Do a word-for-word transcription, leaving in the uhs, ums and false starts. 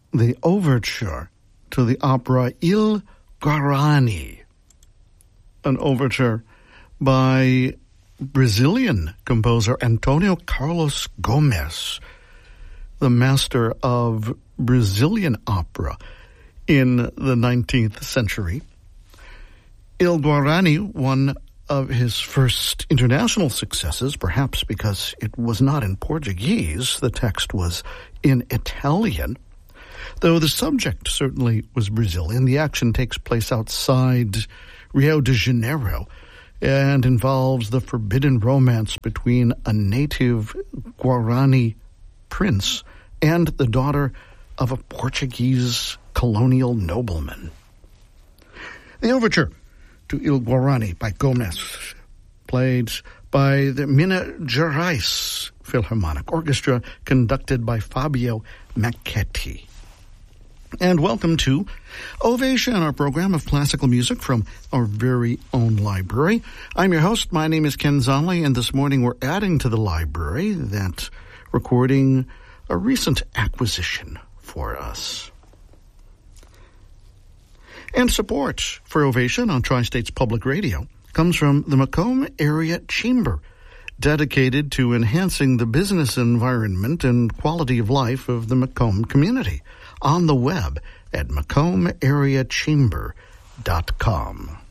the overture to the opera Il Guarani, an overture by Brazilian composer Antonio Carlos Gomes, the master of Brazilian opera in the nineteenth century. Il Guarani, one of his first international successes, perhaps because it was not in Portuguese, the text was in Italian. Though the subject certainly was Brazilian, the action takes place outside Rio de Janeiro and involves the forbidden romance between a native Guarani prince and the daughter of a Portuguese colonial nobleman. The overture to Il Guarani by Gomes, played by the Minas Gerais Philharmonic Orchestra, conducted by Fabio Macchetti. And welcome to Ovation, our program of classical music from our very own library. I'm your host. My name is Ken Zonley, and this morning we're adding to the library that recording a recent acquisition for us. And support for Ovation on Tri-States Public Radio comes from the Macomb Area Chamber, dedicated to enhancing the business environment and quality of life of the Macomb community, on the web at macomb area chamber dot com.